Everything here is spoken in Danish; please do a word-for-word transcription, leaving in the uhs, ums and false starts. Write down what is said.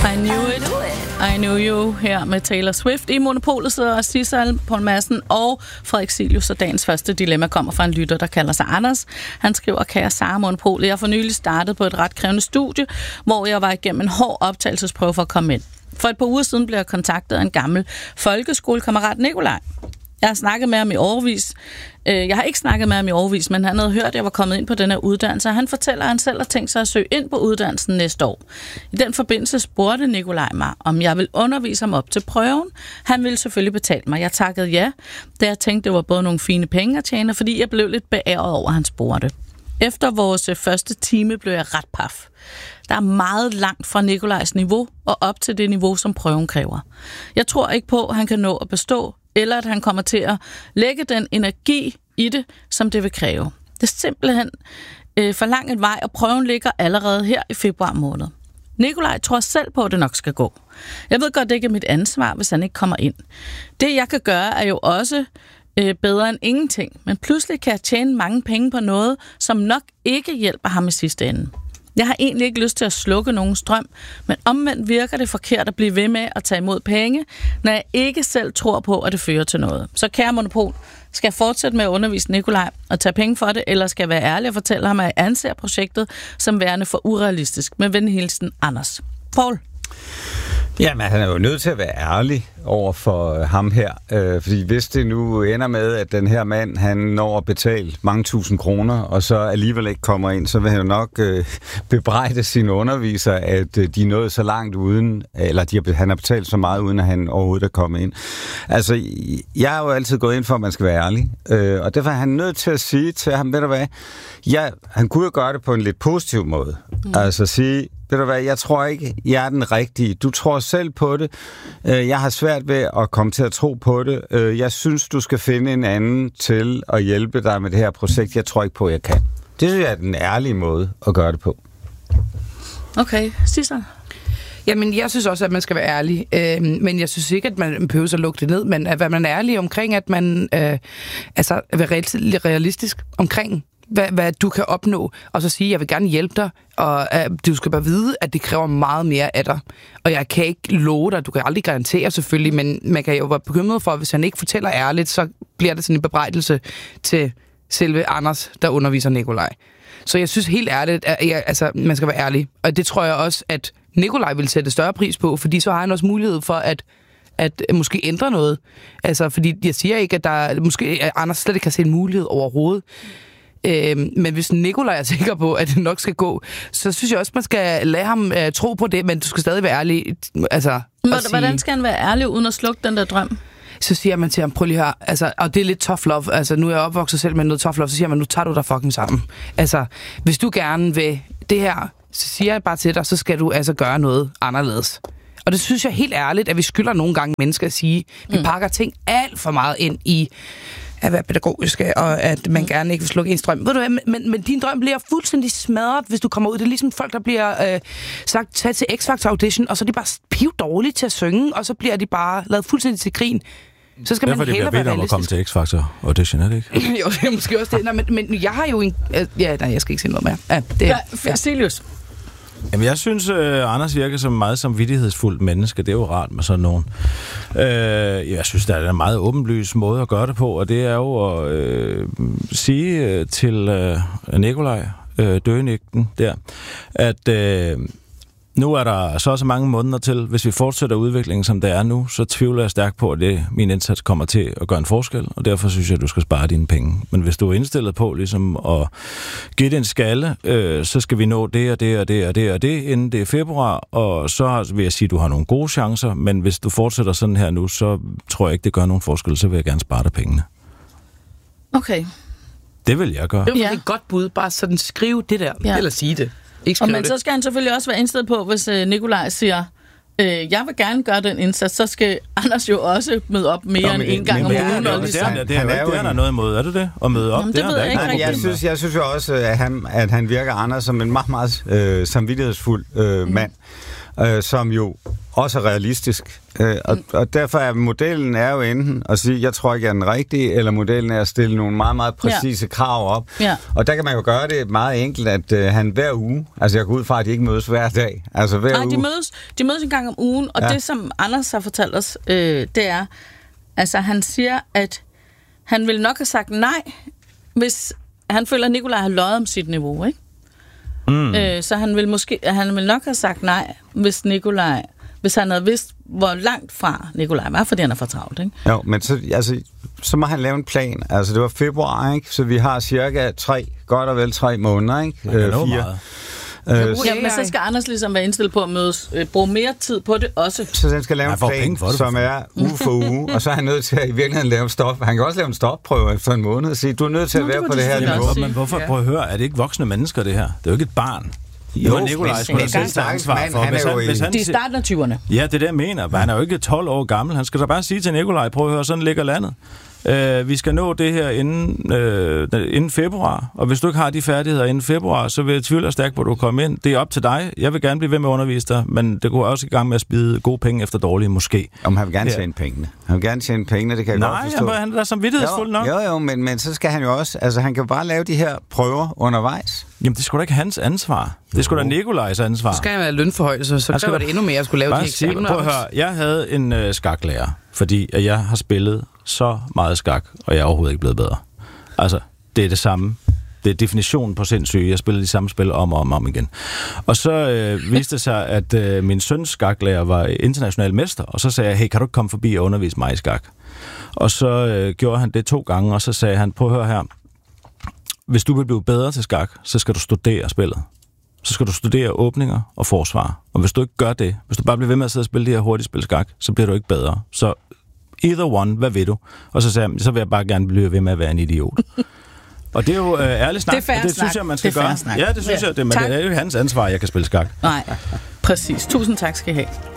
I knew it. I knew you her med Taylor Swift. I Monopolet sidder Sissel, Poul Madsen og Frederik Silius, og dagens første dilemma kommer fra en lytter, der kalder sig Anders. Han skriver, kære Sara Monopolet, jeg har for nylig startet på et ret krævende studie, hvor jeg var igennem en hård optagelsesprøve for at komme ind. For et par uger siden blev jeg kontaktet af en gammel folkeskolekammerat, Nikolaj. Jeg har snakket med ham i årevis. Jeg har ikke snakket med ham i årevis, men han havde hørt, at jeg var kommet ind på den her uddannelse, og han fortæller, at han selv har tænkt sig at søge ind på uddannelsen næste år. I den forbindelse spurgte Nikolaj mig, om jeg ville undervise ham op til prøven. Han ville selvfølgelig betale mig. Jeg takkede ja, da jeg tænkte, det var både nogle fine penge at tjene, fordi jeg blev lidt beæret over, at han spurgte. Efter vores første time blev jeg ret paf. Der er meget langt fra Nikolajs niveau og op til det niveau, som prøven kræver. Jeg tror ikke på, at han kan nå at bestå, eller at han kommer til at lægge den energi i det, som det vil kræve. Det er simpelthen øh, for lang et vej, og prøven ligger allerede her i februar måned. Nikolaj tror selv på, at det nok skal gå. Jeg ved godt, det ikke er mit ansvar, hvis han ikke kommer ind. Det, jeg kan gøre, er jo også øh, bedre end ingenting, men pludselig kan jeg tjene mange penge på noget, som nok ikke hjælper ham i sidste ende. Jeg har egentlig ikke lyst til at slukke nogen strøm, men omvendt virker det forkert at blive ved med at tage imod penge, når jeg ikke selv tror på, at det fører til noget. Så kære Monopol, skal jeg fortsætte med at undervise Nikolaj og tage penge for det, eller skal jeg være ærlig og fortælle ham, at jeg anser projektet som værende for urealistisk? Med venlig hilsen, Anders. Poul? Jamen, han er jo nødt til at være ærlig over for ham her, øh, fordi hvis det nu ender med, at den her mand, han når at betale mange tusind kroner, og så alligevel ikke kommer ind, så vil han jo nok øh, bebrejde sine undervisere, at øh, de er nået så langt uden, eller de har, han har betalt så meget, uden at han overhovedet er kommet ind. Altså, jeg har jo altid gået ind for, at man skal være ærlig, øh, og derfor er han nødt til at sige til ham, ved du hvad, ja, han kunne jo gøre det på en lidt positiv måde. Mm. Altså sige, ved du hvad, jeg tror ikke, jeg er den rigtige. Du tror selv på det. Jeg har svært ved at komme til at tro på det. Jeg synes, du skal finde en anden til at hjælpe dig med det her projekt. Jeg tror ikke på, at jeg kan. Det synes jeg er den ærlige måde at gøre det på. Okay, Sissel? Jamen, jeg synes også, at man skal være ærlig. Øh, men jeg synes ikke, at man behøver at lukke det ned. Men at være man ærlig omkring, at man øh, altså, være realistisk omkring, Hvad, hvad du kan opnå, og så sige, jeg vil gerne hjælpe dig, og uh, du skal bare vide, at det kræver meget mere af dig. Og jeg kan ikke love dig, du kan aldrig garantere selvfølgelig, men man kan jo være bekymret for, at hvis han ikke fortæller ærligt, så bliver det sådan en bebrejdelse til selve Anders, der underviser Nikolaj. Så jeg synes helt ærligt, at jeg, altså, man skal være ærlig. Og det tror jeg også, at Nikolaj vil sætte større pris på, fordi så har han også mulighed for at at måske ændre noget. Altså, fordi jeg siger ikke, at der måske at Anders slet ikke kan se en mulighed overhovedet. Øhm, men hvis Nikolaj er sikker på, at det nok skal gå, så synes jeg også, man skal lade ham øh, tro på det, men du skal stadig være ærlig. Altså, Hvordan sige, skal han være ærlig uden at slukke den der drøm? Så siger man til ham, prøv lige her, altså, og det er lidt tough love, altså nu er jeg opvokset selv med noget tough love, så siger man, nu tager du dig fucking sammen. Altså, hvis du gerne vil det her, så siger jeg bare til dig, så skal du altså gøre noget anderledes. Og det synes jeg helt ærligt, at vi skylder nogle gange mennesker at sige, vi mm. pakker ting alt for meget ind i at være pædagogiske, og at man gerne ikke vil slukke en strøm. Ved du hvad, men, men din drøm bliver fuldstændig smadret, hvis du kommer ud. Det er ligesom folk, der bliver øh, sagt, tag til X-Factor audition, og så er de bare piv dårlige til at synge, og så bliver de bare lavet fuldstændig til grin. Så skal derfor man hellere være realistisk. Derfor det bliver bedt om at komme til X-Factor audition, er det ikke? Jo, det er måske også det. Nej, men, men jeg har jo en... Øh, ja, nej, jeg skal ikke sige noget mere. Ja, det er... Ja, Silius. Jamen, jeg synes, øh, Anders virker som meget samvittighedsfuldt menneske. Det er jo rart med sådan nogen. Øh, jeg synes, der er en meget åbenlys måde at gøre det på, og det er jo at øh, sige øh, til øh, Nikolaj, øh, døgenægten der, at øh, nu er der så så mange måneder til. Hvis vi fortsætter udviklingen, som det er nu, så tvivler jeg stærkt på, at det, min indsats kommer til at gøre en forskel, og derfor synes jeg, at du skal spare dine penge. Men hvis du er indstillet på ligesom at give det en skalle, øh, så skal vi nå det og det og det og det og det, inden det er februar, og så vil jeg sige, at du har nogle gode chancer, men hvis du fortsætter sådan her nu, så tror jeg ikke, det gør nogen forskel, så vil jeg gerne spare dig pengene. Okay. Det vil jeg gøre. Det er et godt bud, bare sådan skrive det der, ja. Eller sige det. Og men det. Så skal han selvfølgelig også være indstillet på, hvis øh, Nikolaj siger, øh, jeg vil gerne gøre den indsats, så skal Anders jo også møde op mere end en gang om ugen. Det, det, det, det er jo ikke det, han er noget imod, er det det? At møde op? Jamen, det, det ved jeg ikke. Nej, jeg, synes, jeg synes jo også, at han, at han virker Anders som en meget, meget øh, samvittighedsfuld øh, mand. øh, som jo også er realistisk. Øh, og, og derfor er modellen er jo enten at sige, jeg tror ikke, jeg er den rigtige, eller modellen er at stille nogle meget, meget præcise ja. krav op. Ja. Og der kan man jo gøre det meget enkelt, at øh, han hver uge, altså jeg går ud fra, at de ikke mødes hver dag. Altså hver Nej, uge. de mødes, de mødes en gang om ugen, og ja. det, som Anders har fortalt os, øh, det er, altså han siger, at han ville nok have sagt nej, hvis han føler, at Nikolaj har løjet om sit niveau, ikke? Mm. Øh, så han vil måske, han vil nok have sagt nej, hvis Nikolaj, hvis han havde vidst, hvor langt fra Nikolaj var, fordi han er for travlt, ikke? Jo, men så, altså, så må han lave en plan. Altså, det var februar, ikke? Så vi har cirka tre, godt og vel tre måneder, ikke? Man kan øh, nå fire. meget. Øh, Ja, men så skal Anders ligesom være indstillet på at mødes, øh, bruge mere tid på det også. Så den skal lave Han en får plan, penge for det, som er uge for uge, og så er han nødt til at i virkeligheden lave en stop. Han kan også lave en stopprøve efter en måned og sige, du er nødt til at Nå, det være må på de det her selvfølgelig niveau. også Men hvorfor, Ja. prøv at høre, er det ikke voksne mennesker, det her? Det er jo ikke et barn. Jo, men Nikolaj skulle da selv tage ansvar mand, for. han Hvis er jo han, i- hvis han De er i siger- starten af tyverne. Ja, det er det, jeg mener. Men han er jo ikke tolv år gammel. Han skal da bare sige til Nikolaj, prøv at høre, sådan ligger landet. Uh, vi skal nå det her inden, uh, inden februar, og hvis du ikke har de færdigheder inden februar, så vil jeg tvivle stærkt på, at du kommer ind. Det er op til dig. Jeg vil gerne blive ved med at undervise dig, men det går også i gang med at spide gode penge efter dårlige, måske. Om han vil gerne Ja. tjene pengene. Han vil gerne tjene pengene, det kan jeg Nej, godt forstå. han, han er da samvittighedsfuld nok. Jo, jo, men, men så skal han jo også, altså han kan bare lave de her prøver undervejs. Jamen, det er sgu da ikke hans ansvar. Det er sgu da Nikolajs ansvar. Så skal han være lønforhøjelse, så Han skal kræver da- det endnu mere at skulle lave de Bare sig- eksamener. Prøv at høre, jeg havde en øh, skaklærer, fordi at jeg har spillet så meget skak, og jeg er overhovedet ikke blevet bedre. Altså, det er det samme. Det er definitionen på sindssyge. Jeg spiller de samme spil om og om, og om igen. Og så øh, viste det sig, at øh, min søns skaklærer var international mester, og så sagde jeg, hey, kan du ikke komme forbi og undervise mig i skak? Og så øh, gjorde han det to gange, og så sagde han, prøv at høre her, hvis du vil blive bedre til skak, så skal du studere spillet. Så skal du studere åbninger og forsvar. Og hvis du ikke gør det, hvis du bare bliver ved med at sidde og spille de her hurtige spil skak, så bliver du ikke bedre. Så either one, hvad vil du? Og så sagde jeg, så vil jeg bare gerne blive ved med at være en idiot. Og det er jo øh, ærlig snak, Det er fair og det snak. synes jeg, man skal Det er fair gøre. snak. Ja, det synes Ja. jeg, det, men Tak. det er jo hans ansvar, at jeg kan spille skak. Nej, præcis. Tusind tak skal I have.